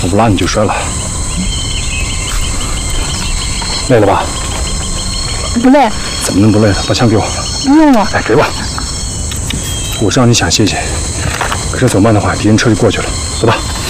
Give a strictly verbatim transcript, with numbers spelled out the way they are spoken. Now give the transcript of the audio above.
我不拉你就摔了，累了吧？ 不累。 怎么那么不累呢？把枪给我。 不用了。 哎，给我。我知道你想歇歇，可是走慢的话，敌人车就过去了。走吧。